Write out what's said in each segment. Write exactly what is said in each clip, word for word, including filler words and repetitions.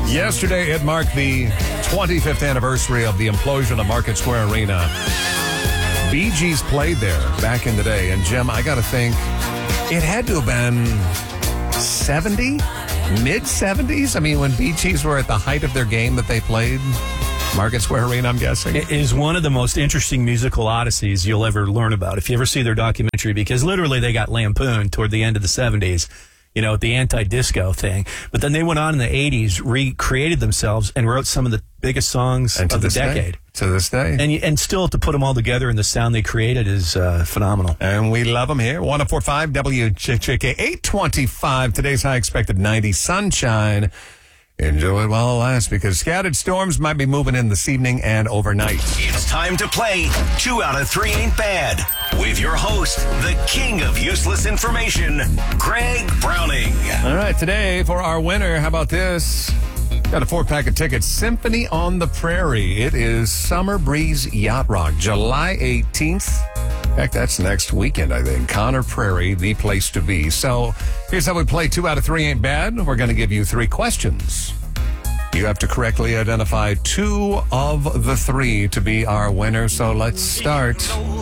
Yesterday, it marked the twenty-fifth anniversary of the implosion of Market Square Arena. Bee Gees played there back in the day. And, Jim, I got to think, it had to have been seventy, mid-seventies? I mean, when Bee Gees were at the height of their game that they played Market Square Arena, I'm guessing. It is one of the most interesting musical odysseys you'll ever learn about if you ever see their documentary, because literally they got lampooned toward the end of the seventies. You know, the anti-disco thing. But then they went on in the eighties, recreated themselves, and wrote some of the biggest songs and of the this decade. Day, to this day. And and still to put them all together and the sound they created is uh, phenomenal. And we love them here. one oh four point five W J K, eight twenty-five. Today's high expected ninety. Sunshine. Enjoy it while it lasts, because scattered storms might be moving in this evening and overnight. It's time to play Two Out of Three Ain't Bad with your host, the king of useless information, Greg Browning. All right, today for our winner, how about this? Got a four-pack of tickets, Symphony on the Prairie. It is Summer Breeze Yacht Rock, July eighteenth. In fact, that's next weekend, I think. Conner Prairie, the place to be. So here's how we play Two Out of Three Ain't Bad. We're going to give you three questions. You have to correctly identify two of the three to be our winner. So let's start.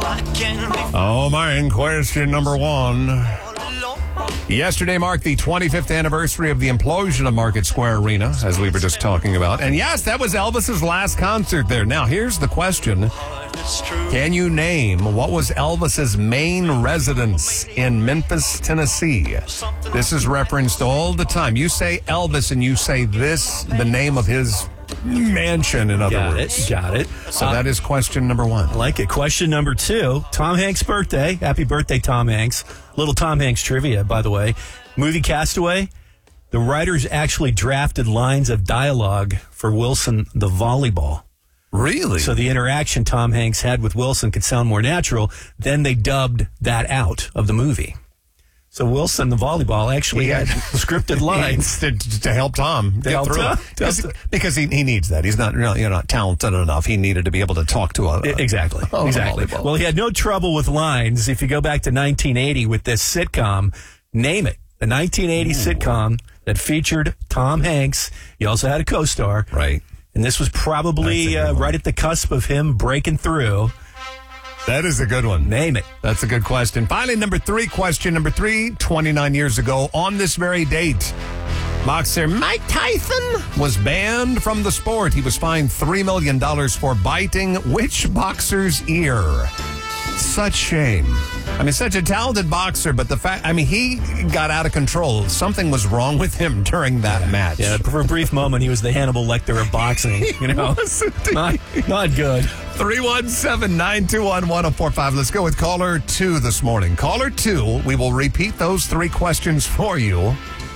Oh, man. Question number one. Yesterday marked the twenty-fifth anniversary of the implosion of Market Square Arena, as we were just talking about. And yes, that was Elvis's last concert there. Now, here's the question. Can you name what was Elvis's main residence in Memphis, Tennessee? This is referenced all the time. You say Elvis and you say this, the name of his mansion, in other Got words. it. Got it. So uh, that is question number one. I like it. Question number two. Tom Hanks' birthday. Happy birthday, Tom Hanks. Little Tom Hanks trivia, by the way. Movie Castaway. The writers actually drafted lines of dialogue for Wilson the volleyball. Really? So the interaction Tom Hanks had with Wilson could sound more natural. Then they dubbed that out of the movie. So Wilson, the volleyball, actually He had had- scripted lines. to, to help Tom To get help through Tom. it. Because, because he, he needs that. He's not really, you know, talented enough. He needed to be able to talk to a, a Exactly. a exactly. volleyball. Well, he had no trouble with lines. If you go back to nineteen eighty with this sitcom, Name It, the nineteen eighty Ooh. sitcom that featured Tom Hanks. He also had a co-star. Right. And this was probably uh, right at the cusp of him breaking through. That is a good one. Name it. That's a good question. Finally, number three question. Number three, twenty-nine years ago, on this very date, boxer Mike Tyson was banned from the sport. He was fined three million dollars for biting which boxer's ear? Such shame. I mean, such a talented boxer, but the fact, I mean, he got out of control. Something was wrong with him during that match. Yeah, for a brief moment, he was the Hannibal Lecter of boxing. You know, not, not good. three one seven, nine two one, one oh four five. Let's go with caller two this morning. Caller two, we will repeat those three questions for you.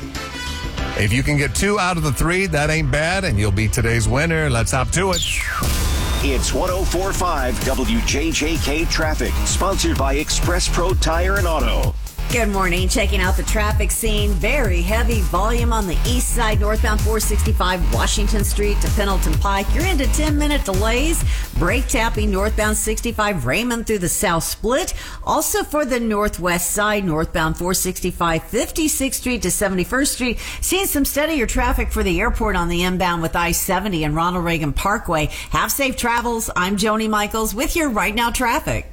If you can get two out of the three, that ain't bad, and you'll be today's winner. Let's hop to it. It's one oh four point five W J J K Traffic, sponsored by Express Pro Tire and Auto. Good morning. Checking out the traffic scene. Very heavy volume on the east side, northbound four sixty-five Washington Street to Pendleton Pike. You're into ten-minute delays. Brake tapping northbound sixty-five Raymond through the South Split. Also for the northwest side, northbound four sixty-five fifty-sixth Street to seventy-first Street. Seeing some steadier traffic for the airport on the inbound with I seventy and Ronald Reagan Parkway. Have safe travels. I'm Joni Michaels with your Right Now traffic.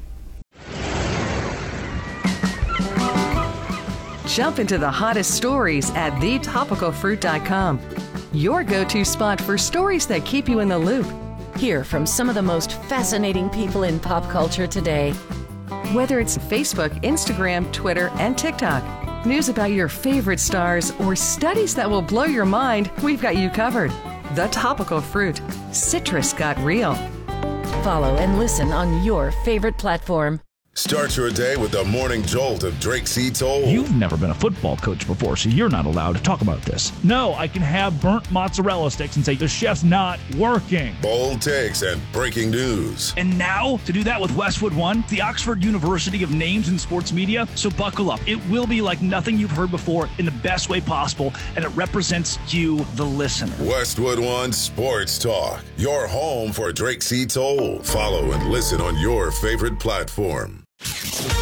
Jump into the hottest stories at the topical fruit dot com. Your go-to spot for stories that keep you in the loop. Hear from some of the most fascinating people in pop culture today. Whether it's Facebook, Instagram, Twitter, and TikTok, news about your favorite stars, or studies that will blow your mind, we've got you covered. The Topical Fruit. Citrus got real. Follow and listen on your favorite platform. Start your day with the morning jolt of Drake C. Toll. You've never been a football coach before, so you're not allowed to talk about this. No, I can have burnt mozzarella sticks and say the chef's not working. Bold takes and breaking news. And now, to do that with Westwood One, the Oxford University of Names in Sports Media. So buckle up. It will be like nothing you've heard before in the best way possible, and it represents you, the listener. Westwood One Sports Talk. Your home for Drake C. Toll. Follow and listen on your favorite platform.